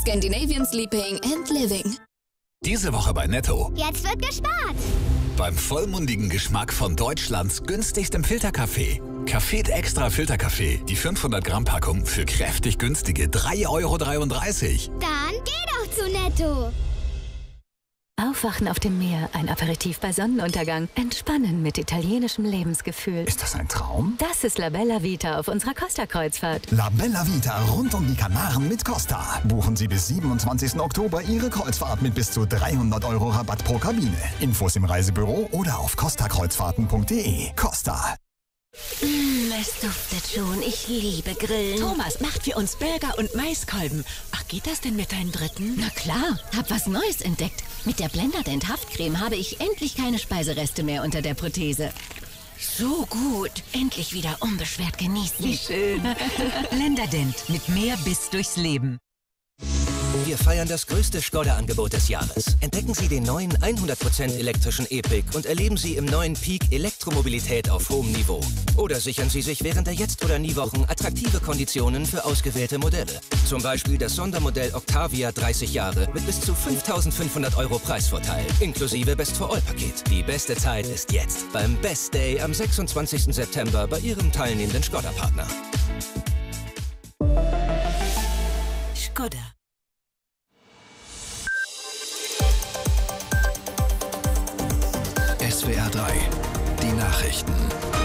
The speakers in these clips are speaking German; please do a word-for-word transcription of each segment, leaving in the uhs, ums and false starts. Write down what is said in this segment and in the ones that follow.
Scandinavian Sleeping and Living. Diese Woche bei Netto. Jetzt wird gespart. Beim vollmundigen Geschmack von Deutschlands günstigstem Filterkaffee. Café Extra Filterkaffee. Die fünfhundert Gramm Packung für kräftig günstige drei Euro dreiunddreißig. Dann geh doch zu Netto. Aufwachen auf dem Meer, ein Aperitif bei Sonnenuntergang, entspannen mit italienischem Lebensgefühl. Ist das ein Traum? Das ist La Bella Vita auf unserer Costa-Kreuzfahrt. La Bella Vita rund um die Kanaren mit Costa. Buchen Sie bis siebenundzwanzigsten Oktober Ihre Kreuzfahrt mit bis zu dreihundert Euro Rabatt pro Kabine. Infos im Reisebüro oder auf costa kreuzfahrten punkt de. Costa. Mmh, es duftet schon. Ich liebe Grillen. Thomas macht für uns Burger und Maiskolben. Ach, geht das denn mit deinen Dritten? Na klar, hab was Neues entdeckt. Mit der Blenderdent Haftcreme habe ich endlich keine Speisereste mehr unter der Prothese. So gut. Endlich wieder unbeschwert genießen. Wie schön. Blenderdent. Mit mehr Biss durchs Leben. Wir feiern das größte Skoda-Angebot des Jahres. Entdecken Sie den neuen hundert Prozent elektrischen E-Pick und erleben Sie im neuen Peak Elektromobilität auf hohem Niveau. Oder sichern Sie sich während der Jetzt- oder Nie-Wochen attraktive Konditionen für ausgewählte Modelle. Zum Beispiel das Sondermodell Octavia dreißig Jahre mit bis zu fünftausendfünfhundert Euro Preisvorteil, inklusive Best-for-All-Paket. Die beste Zeit ist jetzt, beim Best Day am sechsundzwanzigsten September bei Ihrem teilnehmenden Skoda-Partner. Skoda. S W R drei, die Nachrichten.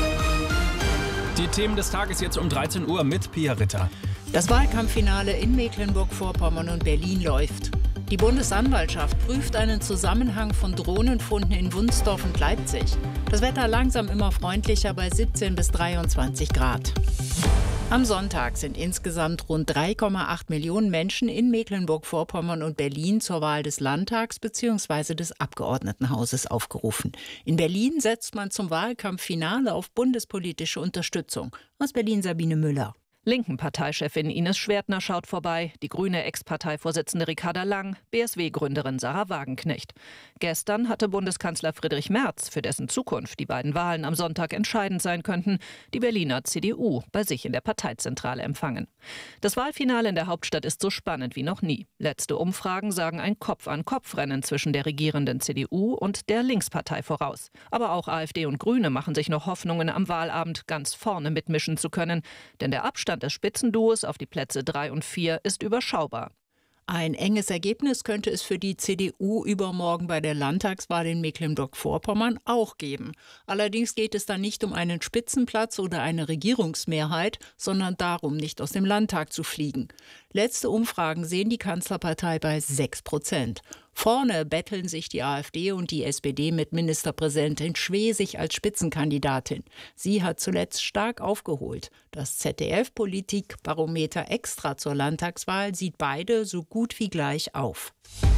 Die Themen des Tages jetzt um dreizehn Uhr mit Pia Ritter. Das Wahlkampffinale in Mecklenburg-Vorpommern und Berlin läuft. Die Bundesanwaltschaft prüft einen Zusammenhang von Drohnenfunden in Wunsdorf und Leipzig. Das Wetter langsam immer freundlicher bei siebzehn bis dreiundzwanzig Grad. Am Sonntag sind insgesamt rund drei Komma acht Millionen Menschen in Mecklenburg-Vorpommern und Berlin zur Wahl des Landtags bzw. des Abgeordnetenhauses aufgerufen. In Berlin setzt man zum Wahlkampffinale auf bundespolitische Unterstützung. Aus Berlin Sabine Müller. Linken-Parteichefin Ines Schwertner schaut vorbei, die grüne Ex-Parteivorsitzende Ricarda Lang, B S W-Gründerin Sarah Wagenknecht. Gestern hatte Bundeskanzler Friedrich Merz, für dessen Zukunft die beiden Wahlen am Sonntag entscheidend sein könnten, die Berliner C D U bei sich in der Parteizentrale empfangen. Das Wahlfinale in der Hauptstadt ist so spannend wie noch nie. Letzte Umfragen sagen ein Kopf-an-Kopf-Rennen zwischen der regierenden C D U und der Linkspartei voraus. Aber auch AfD und Grüne machen sich noch Hoffnungen, am Wahlabend ganz vorne mitmischen zu können, denn der Abstand des Spitzenduos auf die Plätze drei und vier ist überschaubar. Ein enges Ergebnis könnte es für die C D U übermorgen bei der Landtagswahl in Mecklenburg-Vorpommern auch geben. Allerdings geht es dann nicht um einen Spitzenplatz oder eine Regierungsmehrheit, sondern darum, nicht aus dem Landtag zu fliegen. Letzte Umfragen sehen die Kanzlerpartei bei sechs Prozent. Vorne betteln sich die AfD und die S P D mit Ministerpräsidentin Schwesig als Spitzenkandidatin. Sie hat zuletzt stark aufgeholt. Das Z D F-Politikbarometer extra zur Landtagswahl sieht beide so gut wie gleich auf.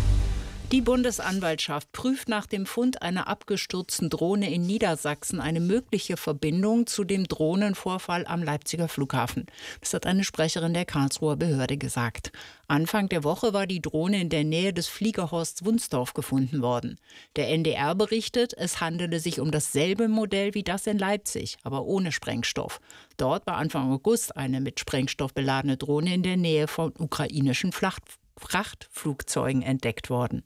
Die Bundesanwaltschaft prüft nach dem Fund einer abgestürzten Drohne in Niedersachsen eine mögliche Verbindung zu dem Drohnenvorfall am Leipziger Flughafen. Das hat eine Sprecherin der Karlsruher Behörde gesagt. Anfang der Woche war die Drohne in der Nähe des Fliegerhorsts Wunsdorf gefunden worden. Der N D R berichtet, es handele sich um dasselbe Modell wie das in Leipzig, aber ohne Sprengstoff. Dort war Anfang August eine mit Sprengstoff beladene Drohne in der Nähe von ukrainischen Frachtflugzeugen entdeckt worden.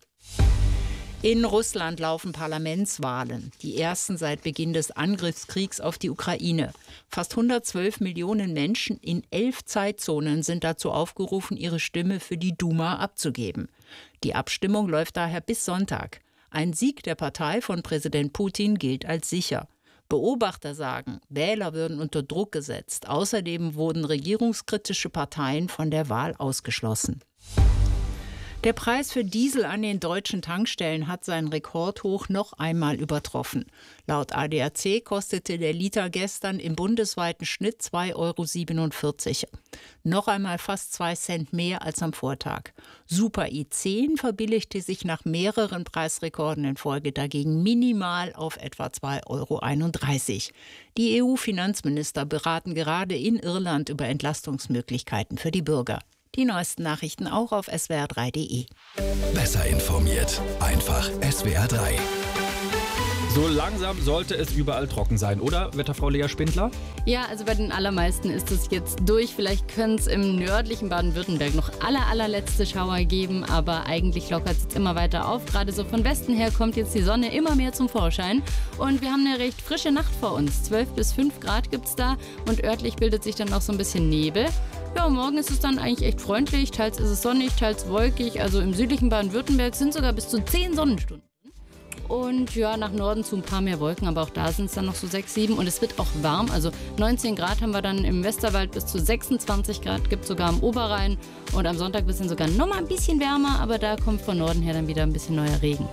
In Russland laufen Parlamentswahlen, die ersten seit Beginn des Angriffskriegs auf die Ukraine. Fast hundertzwölf Millionen Menschen in elf Zeitzonen sind dazu aufgerufen, ihre Stimme für die Duma abzugeben. Die Abstimmung läuft daher bis Sonntag. Ein Sieg der Partei von Präsident Putin gilt als sicher. Beobachter sagen, Wähler würden unter Druck gesetzt. Außerdem wurden regierungskritische Parteien von der Wahl ausgeschlossen. Der Preis für Diesel an den deutschen Tankstellen hat seinen Rekordhoch noch einmal übertroffen. Laut A D A C kostete der Liter gestern im bundesweiten Schnitt zwei Euro siebenundvierzig. Noch einmal fast zwei Cent mehr als am Vortag. Super I zehn verbilligte sich nach mehreren Preisrekorden in Folge dagegen minimal auf etwa zwei Euro einunddreißig. Die E U-Finanzminister beraten gerade in Irland über Entlastungsmöglichkeiten für die Bürger. Die neuesten Nachrichten auch auf S W R drei punkt de. Besser informiert, einfach S W R drei. So langsam sollte es überall trocken sein, oder, Wetterfrau Lea Spindler? Ja, also bei den allermeisten ist es jetzt durch. Vielleicht können es im nördlichen Baden-Württemberg noch aller, allerletzte Schauer geben, aber eigentlich lockert es jetzt immer weiter auf. Gerade so von Westen her kommt jetzt die Sonne immer mehr zum Vorschein und wir haben eine recht frische Nacht vor uns. zwölf bis fünf Grad gibt es da und örtlich bildet sich dann noch so ein bisschen Nebel. Ja, morgen ist es dann eigentlich echt freundlich, teils ist es sonnig, teils wolkig. Also im südlichen Baden-Württemberg sind sogar bis zu zehn Sonnenstunden. Und ja, nach Norden zu ein paar mehr Wolken, aber auch da sind es dann noch so sechs, sieben und es wird auch warm. Also neunzehn Grad haben wir dann im Westerwald, bis zu sechsundzwanzig Grad gibt es sogar am Oberrhein. Und am Sonntag wird es dann sogar noch mal ein bisschen wärmer, aber da kommt von Norden her dann wieder ein bisschen neuer Regen.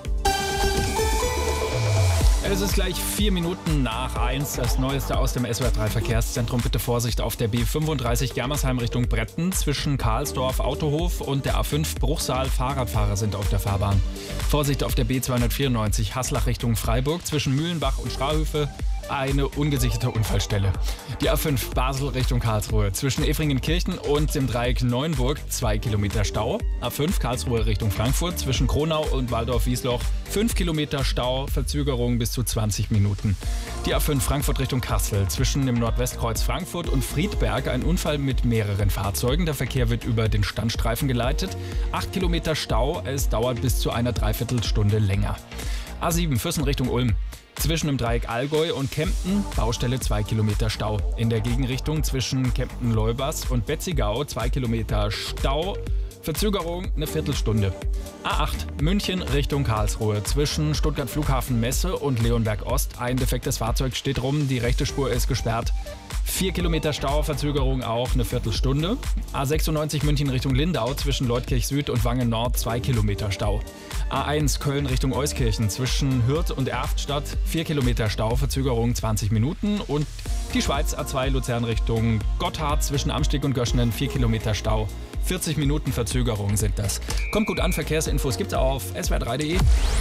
Es ist gleich vier Minuten nach eins. Das Neueste aus dem S W R drei Verkehrszentrum. Bitte Vorsicht auf der B fünfunddreißig Germersheim Richtung Bretten. Zwischen Karlsdorf Autohof und der A fünf Bruchsal. Fahrradfahrer sind auf der Fahrbahn. Vorsicht auf der B zweihundertvierundneunzig Haslach Richtung Freiburg. Zwischen Mühlenbach und Strahöfe eine ungesicherte Unfallstelle. Die A fünf Basel Richtung Karlsruhe. Zwischen Efringenkirchen und dem Dreieck Neuenburg zwei Kilometer Stau. A fünf Karlsruhe Richtung Frankfurt. Zwischen Kronau und Waldorf-Wiesloch fünf Kilometer Stau. Verzögerung bis zu zwanzig Minuten. Die A fünf Frankfurt Richtung Kassel. Zwischen dem Nordwestkreuz Frankfurt und Friedberg ein Unfall mit mehreren Fahrzeugen. Der Verkehr wird über den Standstreifen geleitet. acht Kilometer Stau. Es dauert bis zu einer Dreiviertelstunde länger. A sieben Füssen Richtung Ulm. Zwischen dem Dreieck Allgäu und Kempten, Baustelle zwei Kilometer Stau. In der Gegenrichtung zwischen Kempten-Leubers und Betzigau zwei Kilometer Stau. Verzögerung eine Viertelstunde. A acht München Richtung Karlsruhe. Zwischen Stuttgart Flughafen Messe und Leonberg Ost. Ein defektes Fahrzeug steht rum, die rechte Spur ist gesperrt. vier Kilometer Stau, Verzögerung auch eine Viertelstunde. A sechsundneunzig München Richtung Lindau. Zwischen Leutkirch Süd und Wangen Nord zwei Kilometer Stau. A eins Köln Richtung Euskirchen. Zwischen Hürth und Erftstadt vier Kilometer Stau, Verzögerung zwanzig Minuten. Und die Schweiz A zwei Luzern Richtung Gotthard. Zwischen Amsteg und Göschenen vier Kilometer Stau. vierzig Minuten Verzögerung sind das. Kommt gut an, Verkehrsinfos gibt's auf S W R drei punkt de.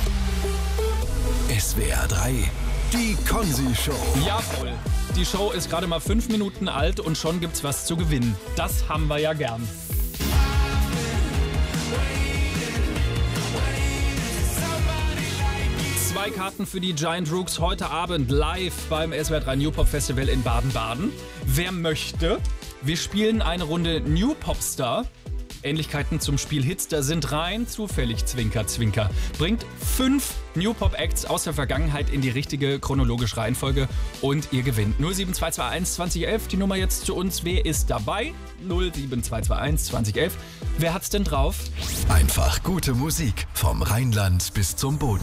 S W R drei, die Konzi-Show. Jawohl, die Show ist gerade mal fünf Minuten alt und schon gibt's was zu gewinnen. Das haben wir ja gern. Zwei Karten für die Giant Rooks heute Abend live beim S W R drei New Pop Festival in Baden-Baden. Wer möchte, wir spielen eine Runde New Popstar. Ähnlichkeiten zum Spiel Hitster sind rein zufällig, Zwinker, Zwinker. Bringt fünf New Pop Acts aus der Vergangenheit in die richtige chronologische Reihenfolge und ihr gewinnt. null sieben zwei zwei eins zwanzig elf, die Nummer jetzt zu uns. Wer ist dabei? null sieben zwei zwei eins zwanzig elf. Wer hat's denn drauf? Einfach gute Musik vom Rheinland bis zum Boden.